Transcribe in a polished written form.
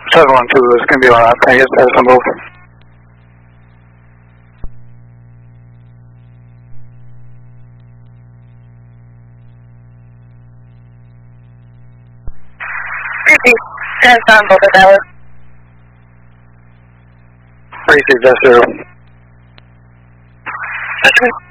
712 is going to be on. Can I get status on both? Repeat. Status on both of those. Received, that's 0. Okay.